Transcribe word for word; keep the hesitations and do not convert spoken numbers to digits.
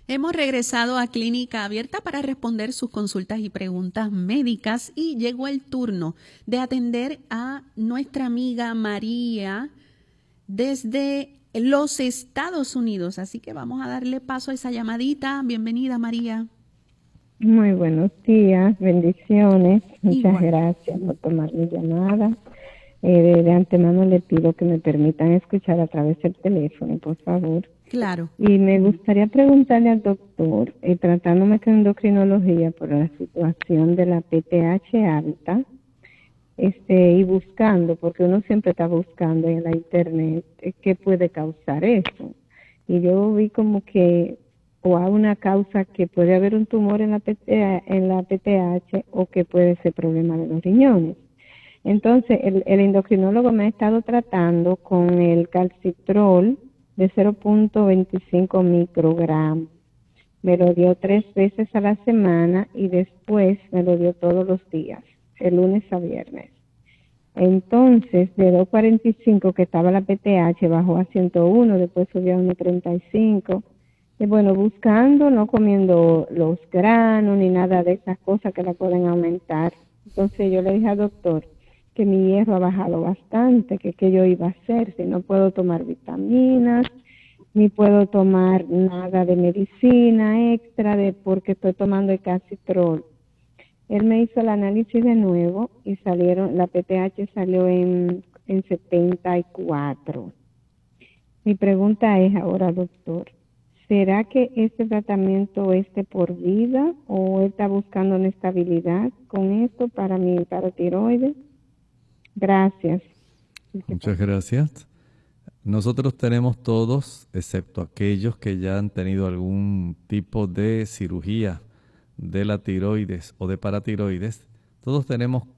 Hemos regresado a Clínica Abierta para responder sus consultas y preguntas médicas y llegó el turno de atender a nuestra amiga María desde los Estados Unidos. Así que vamos a darle paso a esa llamadita. Bienvenida, María. Muy buenos días, bendiciones. Muchas Igual. gracias por tomar mi llamada. Eh, de, de antemano le pido que me permitan escuchar a través del teléfono, por favor. Claro. Y me gustaría preguntarle al doctor, eh, tratándome con endocrinología por la situación de la P T H alta, este, y buscando, porque uno siempre está buscando en la internet eh, qué puede causar eso. Y yo vi como que o hay una causa que puede haber un tumor en la P T, en la P T H o que puede ser problema de los riñones. Entonces, el, el endocrinólogo me ha estado tratando con el calcitrol de cero punto veinticinco microgramos. Me lo dio tres veces a la semana y después me lo dio todos los días, de lunes a viernes. Entonces, de dos cuarenta y cinco que estaba la P T H, bajó a ciento uno, después subió a uno treinta y cinco. Y bueno, buscando, no comiendo los granos ni nada de esas cosas que la pueden aumentar. Entonces yo le dije al doctor que mi hierro ha bajado bastante, que qué yo iba a hacer, si no puedo tomar vitaminas, ni puedo tomar nada de medicina extra, de porque estoy tomando el calcitrol. Él me hizo el análisis de nuevo y salieron, la P T H salió en, en setenta y cuatro. Mi pregunta es ahora, doctor, ¿será que este tratamiento es de por vida o él está buscando una estabilidad con esto para mi paratiroides? Gracias. Muchas gracias. Nosotros tenemos todos, excepto aquellos que ya han tenido algún tipo de cirugía de la tiroides o de paratiroides, todos tenemos